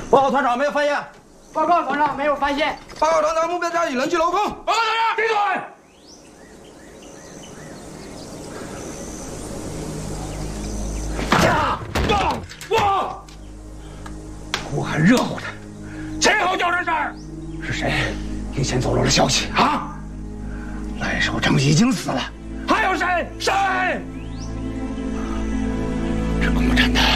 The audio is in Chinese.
报告团长，没有发现。 报告团长，没有发现。 报告团长，目标家已人机楼空。 报告团长，闭嘴！哇！ 锅还热乎呢。 谁好叫这事儿？ 是谁提前走漏了消息啊？赖守正已经死了， 还有谁？谁？ 是共产党。